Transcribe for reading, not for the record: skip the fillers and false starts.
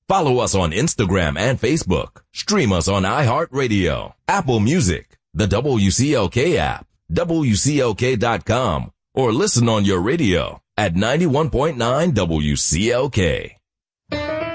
Follow us on Instagram and Facebook. Stream us on iHeartRadio, Apple Music, the WCLK app, WCLK.com, or listen on your radio at 91.9 WCLK.